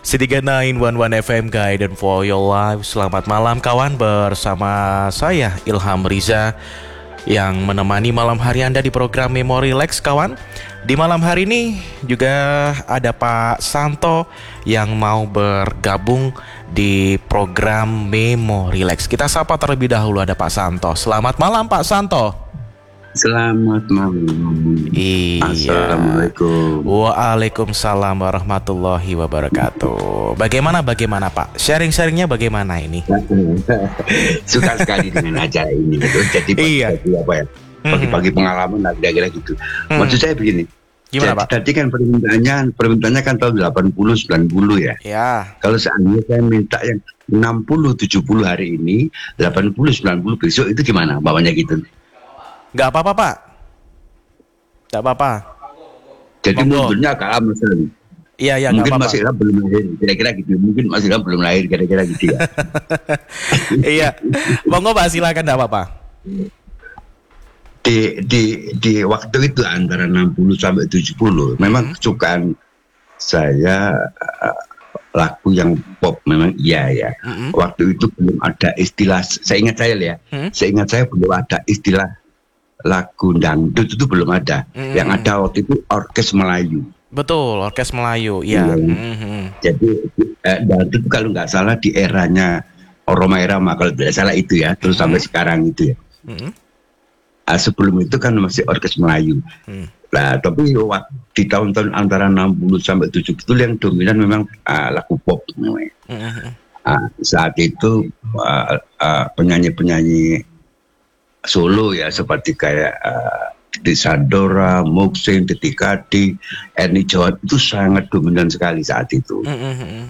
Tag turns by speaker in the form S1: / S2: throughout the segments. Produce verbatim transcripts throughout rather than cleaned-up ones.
S1: City sembilan satu satu F M Guide for Your Life. Selamat malam kawan, bersama saya Ilham Riza yang menemani malam hari Anda di program Memo Relax kawan. Di malam hari ini juga ada Pak Santo yang mau bergabung di program Memo Relax. Kita sapa terlebih dahulu, ada Pak Santo. Selamat malam Pak Santo.
S2: Selamat malam.
S1: Iya.
S2: Assalamualaikum.
S1: Waalaikumsalam warahmatullahi wabarakatuh. Bagaimana bagaimana Pak? Sharing-sharingnya bagaimana ini?
S2: Suka sekali dengan acara ini gitu. Jadi
S1: iya.
S2: Pagi apa ya? Pagi-pagi pengalaman lah kira-kira gitu.
S1: Hmm.
S2: Maksud saya begini.
S1: Gimana
S2: jadi,
S1: Pak?
S2: Tadi kan permintaannya permintaannya kan tahun delapan puluh sembilan puluh ya.
S1: Ya.
S2: Kalau seandainya saya minta yang enam puluh tujuh puluh hari ini, delapan puluh sembilan puluh besok, itu gimana bawanya gitu?
S1: Gak apa-apa Pak. Gak apa-apa.
S2: Jadi
S1: Monggo.
S2: mundurnya agak lama sekali.
S1: Iya iya.
S2: Mungkin
S1: gak
S2: masih lah belum lahir, kira-kira gitu. Mungkin masih lah belum lahir, kira-kira gitu ya.
S1: Iya. Monggo Pak, silakan, gak apa-apa.
S2: Di di di waktu itu antara enam puluh sampai tujuh puluh memang kesukaan saya uh, lagu yang pop memang iya ya. Mm-hmm. Waktu itu belum ada istilah, saya ingat saya ya. Mm-hmm. Saya ingat saya belum ada istilah lagu dangdut, itu belum ada. Mm-hmm. Yang ada waktu itu orkes Melayu.
S1: Betul, orkes Melayu, iya.
S2: Ya. Mm-hmm. Jadi eh, dangdut kalau nggak salah di eranya Roma Irama kalau tidak salah itu ya, terus mm-hmm. sampai sekarang itu ya. Mm-hmm. Nah, sebelum itu kan masih orkes Melayu. Mm. Nah, tapi di tahun-tahun antara enam puluh sampai tujuh puluh yang dominan memang uh, lagu pop namanya. Mm-hmm. Uh, saat itu uh, uh, penyanyi-penyanyi solo ya seperti kayak uh, Titi Sandora, Moksin, Titi Kadi, Erni Jawa itu sangat dominan sekali saat itu. Mm-hmm.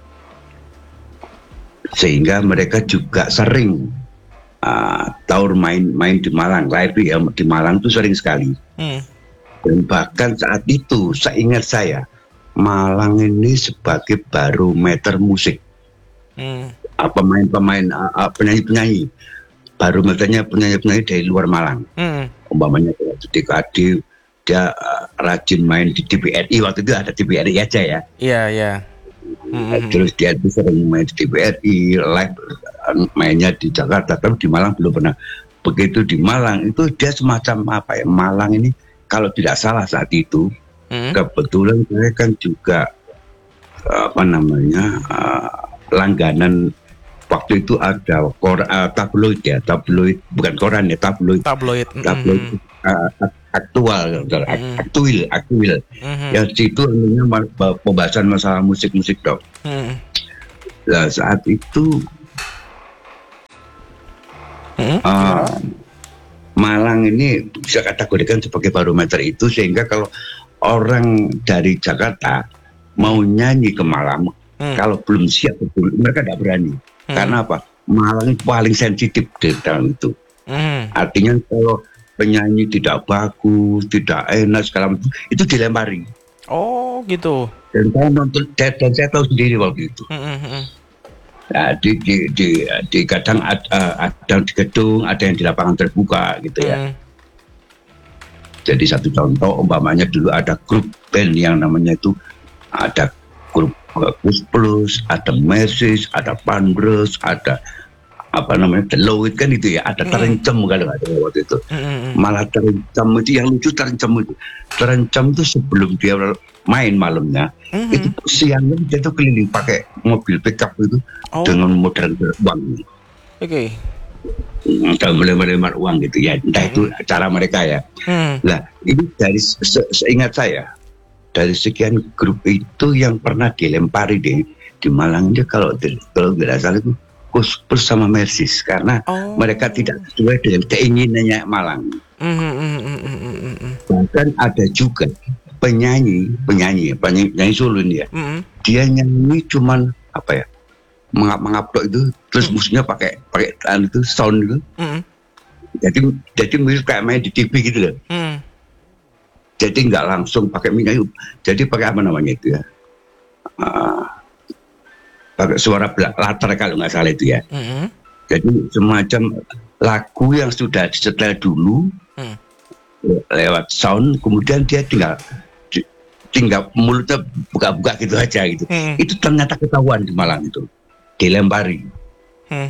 S2: Sehingga mereka juga sering uh, taur main-main di Malang, live ya di Malang itu sering sekali. Mm. Dan bahkan saat itu saya ingat saya Malang ini sebagai barometer musik. Mm. Uh, pemain-pemain, uh, uh, penyanyi-penyanyi. Barometernya penyanyi-penyanyi dari luar Malang. Hmm. Umpamanya Titi Kadi, dia uh, rajin main di T V R I, waktu itu ada T V R I aja ya.
S1: Iya, iya. Hmm.
S2: Terus dia itu sering main di T V R I, live mainnya di Jakarta, tapi di Malang belum pernah. Begitu di Malang itu dia semacam apa ya, Malang ini kalau tidak salah saat itu, hmm. kebetulan saya kan juga apa namanya uh, langganan. Waktu itu ada kor, uh, tabloid ya, tabloid bukan koran ya, tabloid.
S1: Tabloid.
S2: Tabloid mm-hmm. uh, aktual, mm-hmm. aktuil, aktuil. Mm-hmm. Yang situ namanya pembahasan masalah musik-musik dong. Mm-hmm. Nah, saat itu mm-hmm. uh, Malang ini bisa kategorikan sebagai barometer itu, sehingga kalau orang dari Jakarta mau nyanyi ke Malang, mm. kalau belum siap betul, mereka tidak berani. Hmm. Karena apa? Malang paling sensitif di dalam itu. Hmm. Artinya kalau penyanyi tidak bagus, tidak enak segala macam, itu dilempari.
S1: Oh gitu.
S2: Dan saya nonton, dan saya tahu sendiri waktu itu. Hmm. Nah, di, di, di, di kadang ada, ada di gedung, ada yang di lapangan terbuka gitu ya. Hmm. Jadi satu contoh, umpamanya dulu ada grup band yang namanya itu ada grup Plus Plus, ada Mesis, ada Pandres, ada apa namanya Deloitte kan itu ya, ada Terencem mm. kalau nggak ada waktu itu. Mm. Malah Terencem itu yang lucu, Terencem itu, Terencem itu sebelum dia main malamnya, mm-hmm. itu siangnya dia tuh keliling pakai mobil pickup itu oh. dengan modal uang. Oke.
S1: Okay.
S2: Kalau melempar uang gitu ya, entah mm. itu cara mereka ya. Mm. Nah ini dari se- seingat saya. Dari sekian grup itu yang pernah dilempari di di Malang dia kalau kalau tidak salah itu Kus sama Mersis, karena oh. mereka tidak sesuai dengan keinginannya Malang. Mm-hmm. Bahkan ada juga penyanyi penyanyi penyanyi, penyanyi solo ini ya, mm-hmm. dia nyanyi cuman apa ya mengap-mengap itu, terus mm-hmm. musiknya pakai pakai itu sound itu, mm-hmm. jadi jadi mirip kayak main di T V gitu loh. Mm. Jadi nggak langsung pakai minyak, jadi pakai apa namanya itu ya, uh, pakai suara latar kalau nggak salah itu ya. Mm-hmm. Jadi semacam lagu yang sudah disetel dulu mm. lewat sound, kemudian dia tinggal di, tinggal mulutnya buka-buka gitu aja gitu. Hmm. Itu ternyata ketahuan di Malang itu, dilempari. Hmm.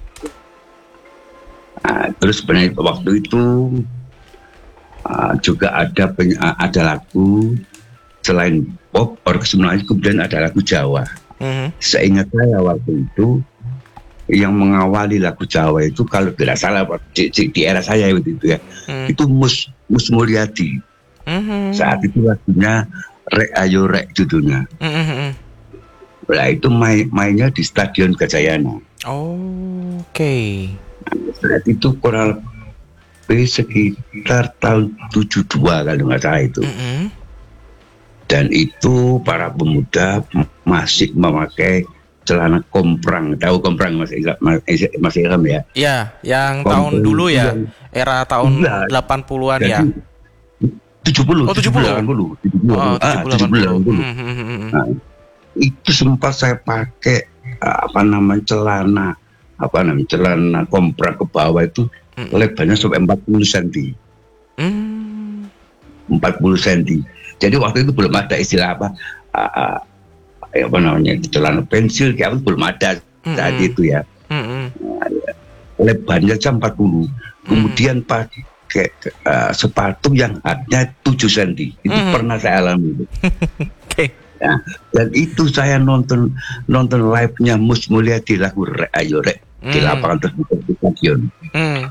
S2: Nah, terus sebenarnya waktu itu uh, juga ada peny- ada lagu selain pop orkestra, kemudian ada lagu Jawa. Hmm. Seingat saya waktu itu yang mengawali lagu Jawa itu kalau tidak salah di, di era saya itu ya, hmm. itu Mus Mus Mulyadi. Hmm. Saat itu lagunya Rek Ayo Rek judulnya. Hmm. Nah itu main, mainnya di Stadion Gajayana.
S1: Oh, oke. Okay.
S2: Nah, saat itu kurang lebih sekitar tahun tujuh puluh dua kalau nggak salah itu. Hmm. Dan itu para pemuda masih memakai celana komprang. Tahu komprang Mas Ilham, Mas Ilham ya?
S1: Iya, yang komprang tahun dulu ya, yang, era tahun iya, delapan puluhan ya.
S2: tujuh puluh,
S1: oh, tujuh puluh,
S2: delapan puluh, tujuh puluh,
S1: oh,
S2: ah, tujuh puluh, delapan puluh. Nah, itu sempat saya pakai apa namanya celana, apa namanya celana komprang ke bawah itu mm. lebarnya sampai empat puluh sentimeter. Mm. empat puluh sentimeter. Jadi waktu itu belum ada istilah apa, uh, apa namanya celana pensil, kayak apa belum ada mm-hmm. saat itu ya. Mm-hmm. Nah, ya. Lebarnya saja empat puluh. Mm-hmm. Kemudian pakai uh, sepatu yang hatnya tujuh sentimeter. Itu mm-hmm. pernah saya alami. Okay. Ya, dan itu saya nonton nonton live-nya Mus Mulyadi lagu Rek Ayo Rek mm-hmm. di lapangan terbuka di stadion. Mm-hmm.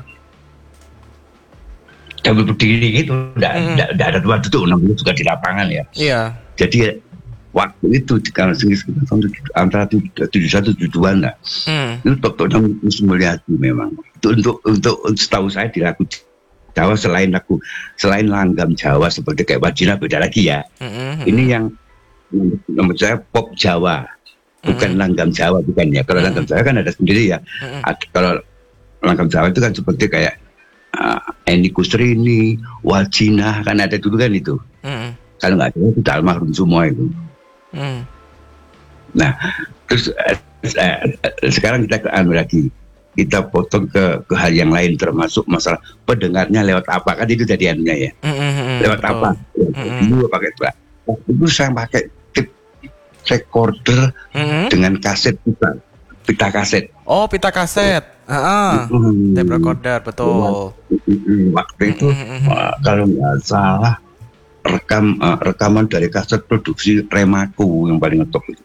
S2: Sambil berdiri gitu, tidak mm. ada tempat duduk, namanya juga di lapangan ya. Iya. Jadi waktu itu kalau sekitar tahun antara tujuh satu tujuh dua lah, mm. itu dokternya Mus Mulyadi memang. Itu untuk untuk setahu saya di lagu Jawa selain lagu selain langgam Jawa seperti kayak Wajina beda lagi ya. Mm-hmm. Ini yang menurut saya pop Jawa, bukan mm-hmm. langgam Jawa bukan ya. Kalau mm-hmm. langgam Jawa kan ada sendiri ya. Mm-hmm. Kalau langgam Jawa itu kan seperti kayak Uh, Eni Kusrini, Wajina kan ada dulu kan itu. Mm. Kalau nggak ada itu almarhum semua itu. Mm. Nah, terus uh, uh, sekarang kita ke anu lagi, kita potong ke ke hal yang lain termasuk masalah pendengarnya lewat apa kan itu jadi anunya ya. Mm-hmm, lewat betul. Apa? Mm-hmm. Dulu pakai itu. Itu saya pakai tape recorder mm-hmm. dengan kaset pita, pita kaset.
S1: Oh, pita kaset. Ah, mm-hmm. tape recorder betul.
S2: Waktu itu mm-hmm. uh, kalau nggak salah rekam uh, rekaman dari kaset produksi Remaco yang paling ngetop itu.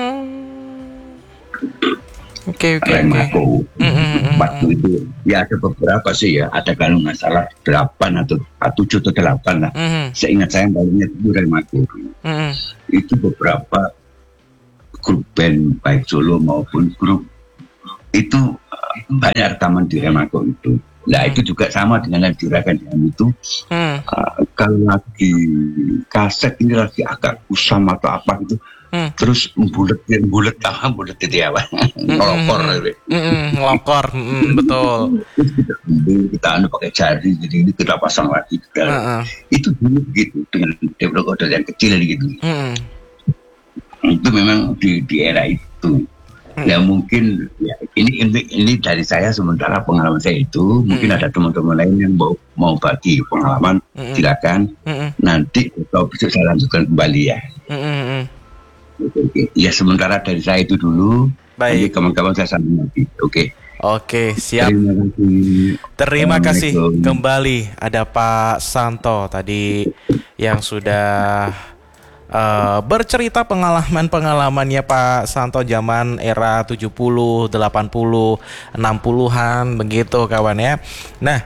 S1: Oke oke
S2: Remaco. Waktu itu ya ada beberapa sih ya, ada kalau nggak salah delapan atau tujuh atau delapan lah. Mm-hmm. Seingat saya banyak itu Remaco. Mm-hmm. Itu beberapa grup band baik solo maupun grup itu banyak rekaman di Remaco itu. Nah hmm. itu juga sama dengan yang Juragan Jam itu. Hmm. Uh, kalau lagi kaset ini lagi agak kusam atau apa gitu, hmm. terus bulet bulet ah bulet itu ya, ngelokor,
S1: ngelokor, betul.
S2: Kita kita anu pakai jari, jadi ini kita pasang lagi. Kita, uh-uh. Itu dulu gitu dengan tape recorder yang kecil gitu. Hmm. Itu memang di, di era itu. Ya mungkin ya, ini, ini ini dari saya sementara pengalaman saya itu mungkin mm. ada teman-teman lain yang mau mau bagi pengalaman mm. silakan mm. nanti atau besok saya lanjutkan kembali ya. Mm. Oke, oke. Ya sementara dari saya itu dulu. Baik. Nanti kawan-kawan saya sambung lagi. Oke.
S1: Oke siap. Terima kasih. Terima kasih kembali ada Pak Santo tadi yang sudah Uh, bercerita pengalaman-pengalamannya Pak Santo zaman era tujuh puluh, delapan puluh, enam puluhan begitu kawan ya. Nah,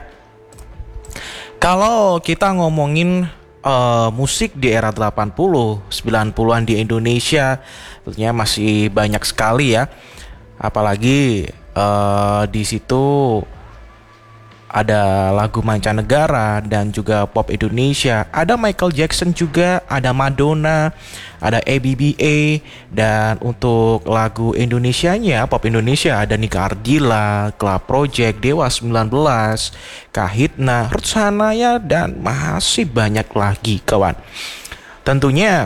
S1: kalau kita ngomongin uh, musik di era delapan puluh, sembilan puluhan di Indonesia tentunya masih banyak sekali ya. Apalagi uh, di situ ada lagu mancanegara dan juga pop Indonesia. Ada Michael Jackson juga, ada Madonna, ada A B B A. Dan untuk lagu Indonesianya, pop Indonesia ada Nika Ardila, Club Project, Dewa sembilan belas, Kahitna, Ruth Sahanaya, dan masih banyak lagi kawan. Tentunya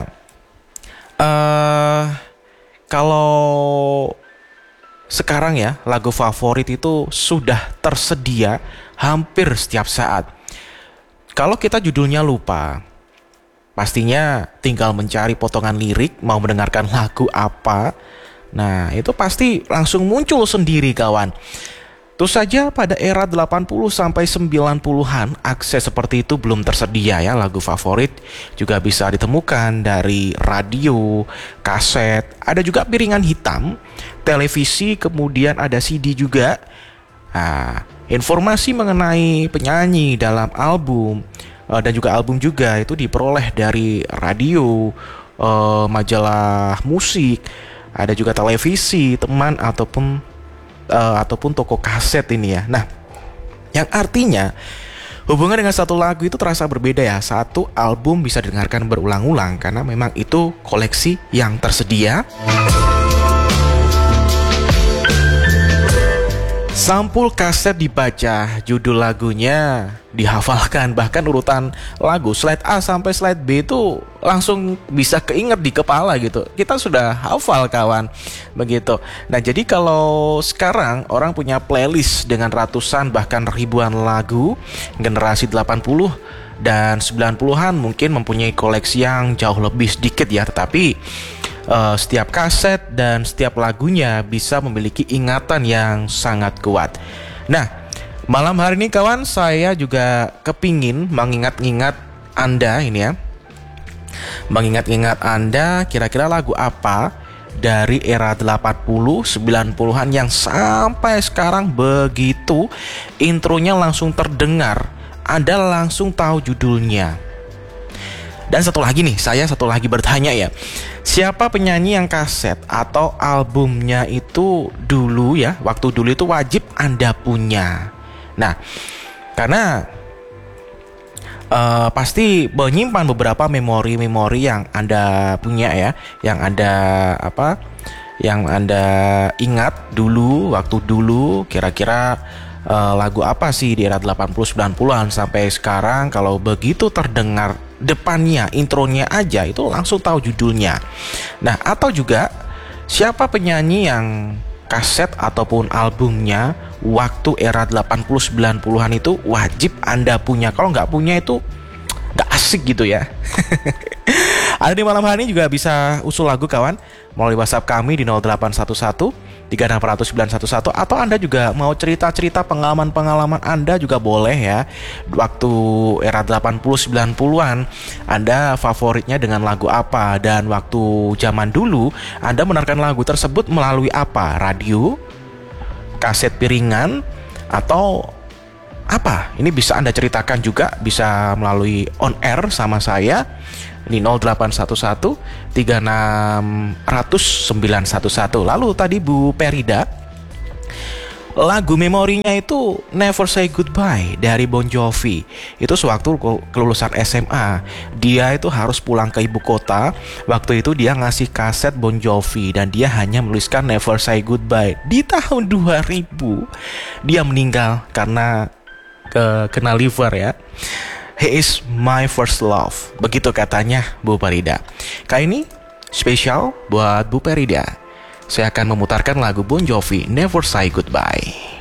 S1: uh, kalau sekarang ya lagu favorit itu sudah tersedia hampir setiap saat. Kalau kita judulnya lupa, pastinya tinggal mencari potongan lirik, mau mendengarkan lagu apa. Nah, itu pasti langsung muncul sendiri kawan. Tentu saja pada era delapan puluh sampai sembilan puluhan akses seperti itu belum tersedia ya. Lagu favorit juga bisa ditemukan dari radio, kaset, ada juga piringan hitam, televisi, kemudian ada C D juga. Nah, informasi mengenai penyanyi dalam album uh, dan juga album juga itu diperoleh dari radio, uh, majalah musik, ada juga televisi, teman ataupun Uh, ataupun toko kaset ini ya. Nah, yang artinya hubungan dengan satu lagu itu terasa berbeda ya. Satu album bisa didengarkan berulang-ulang karena memang itu koleksi yang tersedia. Sampul kaset dibaca, judul lagunya dihafalkan, bahkan urutan lagu slide A sampai slide B itu langsung bisa keinget di kepala gitu. Kita sudah hafal kawan, begitu. Nah, jadi kalau sekarang orang punya playlist dengan ratusan bahkan ribuan lagu, generasi delapan puluh dan sembilan puluhan mungkin mempunyai koleksi yang jauh lebih sedikit ya, tetapi Uh, setiap kaset dan setiap lagunya bisa memiliki ingatan yang sangat kuat. Nah, malam hari ini kawan, saya juga kepingin mengingat-ingat Anda ini ya. Mengingat-ingat Anda kira-kira lagu apa dari era delapan puluh sembilan puluhan yang sampai sekarang begitu intronya langsung terdengar, Anda langsung tahu judulnya. Dan satu lagi nih, saya satu lagi bertanya ya, siapa penyanyi yang kaset atau albumnya itu dulu ya, waktu dulu itu wajib Anda punya. Nah, karena uh, pasti menyimpan beberapa memori-memori yang Anda punya ya, yang Anda apa, yang Anda ingat dulu, waktu dulu kira-kira uh, lagu apa sih di era delapan puluh sembilan puluhan sampai sekarang kalau begitu terdengar depannya, intronya aja itu langsung tahu judulnya. Nah, atau juga siapa penyanyi yang kaset ataupun albumnya waktu era delapan puluh sembilan puluhan itu wajib Anda punya. Kalau nggak punya itu nggak asik gitu ya. Ada di malam hari ini juga bisa usul lagu kawan melalui WhatsApp kami di nol delapan satu satu tiga enam nol sembilan satu satu, atau Anda juga mau cerita-cerita pengalaman-pengalaman Anda juga boleh ya. Waktu era delapan puluh sembilan puluhan Anda favoritnya dengan lagu apa, dan waktu zaman dulu Anda mendengarkan lagu tersebut melalui apa? Radio, kaset piringan, atau apa? Ini bisa Anda ceritakan juga, bisa melalui on air sama saya di nol delapan satu satu tiga enam nol sembilan satu satu. Lalu tadi Bu Perida, lagu memorinya itu Never Say Goodbye dari Bon Jovi. Itu sewaktu kelulusan S M A, dia itu harus pulang ke ibu kota. Waktu itu dia ngasih kaset Bon Jovi dan dia hanya menuliskan Never Say Goodbye. Di tahun dua ribu dia meninggal karena ke kena liver ya. He is my first love, begitu katanya Bu Perida. Kali ini spesial buat Bu Perida. Saya akan memutarkan lagu Bon Jovi Never Say Goodbye.